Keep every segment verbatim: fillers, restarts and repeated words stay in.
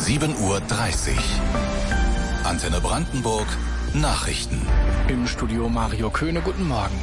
sieben Uhr dreißig. Antenne Brandenburg, Nachrichten. Im Studio Mario Köhne, guten Morgen.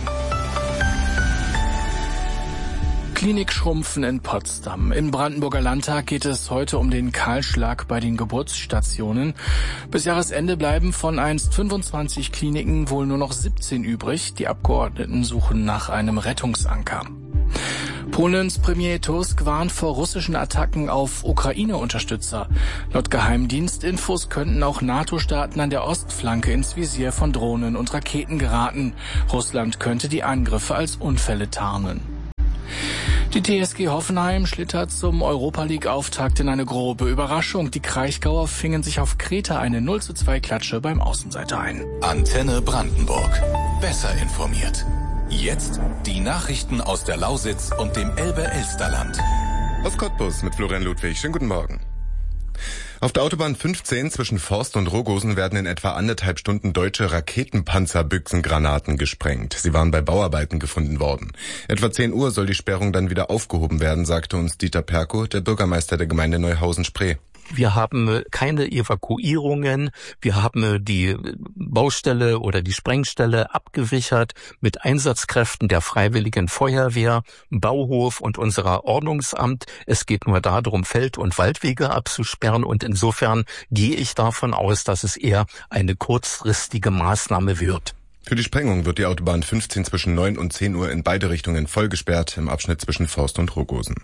Klinikschrumpfen in Potsdam. Im Brandenburger Landtag geht es heute um den Kahlschlag bei den Geburtsstationen. Bis Jahresende bleiben von einst fünfundzwanzig Kliniken wohl nur noch siebzehn übrig. Die Abgeordneten suchen nach einem Rettungsanker. Polens Premier Tusk warnt vor russischen Attacken auf Ukraine-Unterstützer. Laut Geheimdienstinfos könnten auch NATO-Staaten an der Ostflanke ins Visier von Drohnen und Raketen geraten. Russland könnte die Angriffe als Unfälle tarnen. Die T S G Hoffenheim schlittert zum Europa-League-Auftakt in eine grobe Überraschung. Die Kraichgauer fingen sich auf Kreta eine null zu zwei Klatsche beim Außenseiter ein. Antenne Brandenburg. Besser informiert. Jetzt die Nachrichten aus der Lausitz und dem Elbe-Elsterland. Aus Cottbus mit Florian Ludwig. Schönen guten Morgen. Auf der Autobahn fünfzehn zwischen Forst und Rogosen werden in etwa anderthalb Stunden deutsche Raketenpanzerbüchsengranaten gesprengt. Sie waren bei Bauarbeiten gefunden worden. Etwa zehn Uhr soll die Sperrung dann wieder aufgehoben werden, sagte uns Dieter Perko, der Bürgermeister der Gemeinde Neuhausen-Spree. Wir haben keine Evakuierungen, wir haben die Baustelle oder die Sprengstelle abgewichert mit Einsatzkräften der Freiwilligen Feuerwehr, Bauhof und unserer Ordnungsamt. Es geht nur darum, Feld- und Waldwege abzusperren und insofern gehe ich davon aus, dass es eher eine kurzfristige Maßnahme wird. Für die Sprengung wird die Autobahn fünfzehn zwischen neun und zehn Uhr in beide Richtungen voll gesperrt im Abschnitt zwischen Forst und Rogosen.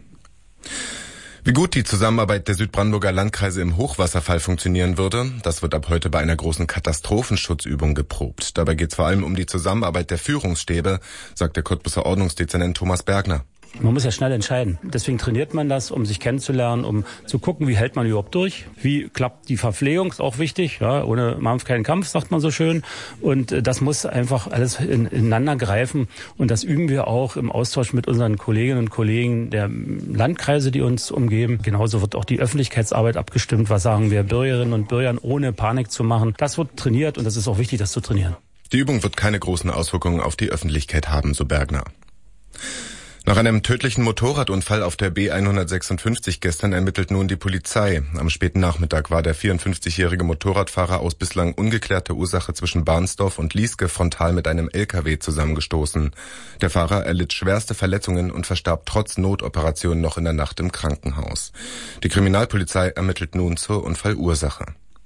Wie gut die Zusammenarbeit der Südbrandenburger Landkreise im Hochwasserfall funktionieren würde, das wird ab heute bei einer großen Katastrophenschutzübung geprobt. Dabei geht es vor allem um die Zusammenarbeit der Führungsstäbe, sagt der Cottbuser Ordnungsdezernent Thomas Bergner. Man muss ja schnell entscheiden. Deswegen trainiert man das, um sich kennenzulernen, um zu gucken, wie hält man überhaupt durch. Wie klappt die Verpflegung, ist auch wichtig. Ja, ohne Mampf keinen Kampf, sagt man so schön. Und das muss einfach alles in, ineinander greifen. Und das üben wir auch im Austausch mit unseren Kolleginnen und Kollegen der Landkreise, die uns umgeben. Genauso wird auch die Öffentlichkeitsarbeit abgestimmt. Was sagen wir Bürgerinnen und Bürgern, ohne Panik zu machen. Das wird trainiert und das ist auch wichtig, das zu trainieren. Die Übung wird keine großen Auswirkungen auf die Öffentlichkeit haben, so Bergner. Nach einem tödlichen Motorradunfall auf der B hundertsechsundfünfzig gestern ermittelt nun die Polizei. Am späten Nachmittag war der vierundfünfzigjährige Motorradfahrer aus bislang ungeklärter Ursache zwischen Barnsdorf und Lieske frontal mit einem L K W zusammengestoßen. Der Fahrer erlitt schwerste Verletzungen und verstarb trotz Notoperation noch in der Nacht im Krankenhaus. Die Kriminalpolizei ermittelt nun zur Unfallursache.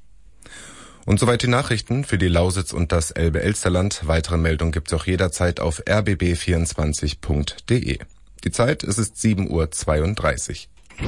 Und soweit die Nachrichten für die Lausitz und das Elbe-Elsterland. Weitere Meldungen gibt's auch jederzeit auf r b b vierundzwanzig punkt d e. Die Zeit, es ist sieben Uhr zweiunddreißig.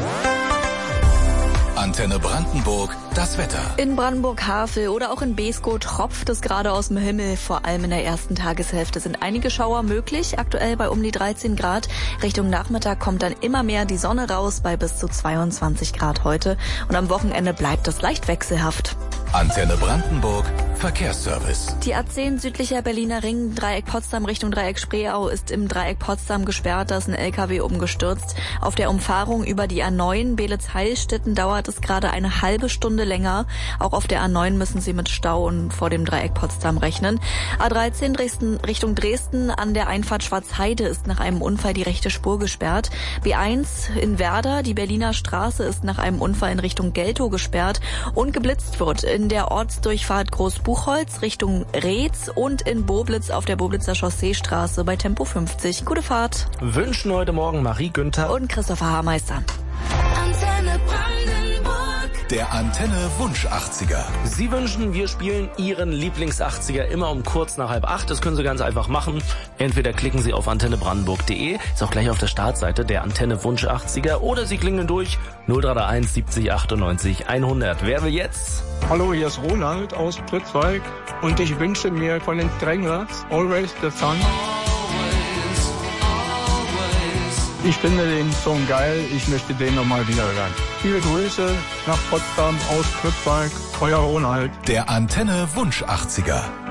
Antenne Brandenburg, das Wetter. In Brandenburg-Havel oder auch in Beeskow tropft es gerade aus dem Himmel. Vor allem in der ersten Tageshälfte sind einige Schauer möglich, aktuell bei um die dreizehn Grad. Richtung Nachmittag kommt dann immer mehr die Sonne raus bei bis zu zweiundzwanzig Grad heute. Und am Wochenende bleibt es leicht wechselhaft. Antenne Brandenburg, Verkehrsservice. Die A zehn südlicher Berliner Ring, Dreieck Potsdam Richtung Dreieck Spreeau ist im Dreieck Potsdam gesperrt, da ist ein L K W umgestürzt. Auf der Umfahrung über die A neun Beelitz-Heilstätten dauert es gerade eine halbe Stunde länger. Auch auf der A neun müssen Sie mit Stau und vor dem Dreieck Potsdam rechnen. A dreizehn Dresden, Richtung Dresden an der Einfahrt Schwarzheide ist nach einem Unfall die rechte Spur gesperrt. B eins in Werder, die Berliner Straße ist nach einem Unfall in Richtung Geltow gesperrt und geblitzt wird in der Ortsdurchfahrt Großbuchholz Richtung Reetz und in Boblitz auf der Boblitzer Chausseestraße bei Tempo fünfzig. Gute Fahrt. Wünschen heute Morgen Marie Günther und Christopher Haarmeister. Antenne Brandenburg. Der Antenne Wunsch achtziger. Sie wünschen, wir spielen Ihren Lieblings-achtziger immer um kurz nach halb acht. Das können Sie ganz einfach machen. Entweder klicken Sie auf antenne brandenburg punkt d e, ist auch gleich auf der Startseite der Antenne Wunsch achtziger, oder Sie klingeln durch null drei drei eins siebzig achtundneunzig hundert. Wer will jetzt? Hallo, hier ist Ronald aus Pritzwalk und ich wünsche mir von den Stranglers Always the Sun. Ich finde den Song geil, ich möchte den nochmal wieder hören. Viele Grüße nach Potsdam aus Pritzwalk, euer Ronald. Der Antenne Wunsch achtziger.